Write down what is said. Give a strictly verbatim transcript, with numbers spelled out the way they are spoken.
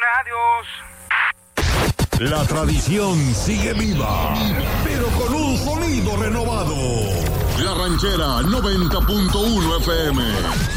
adiós. La tradición sigue viva, pero con un sonido renovado. La Ranchera noventa punto uno F M.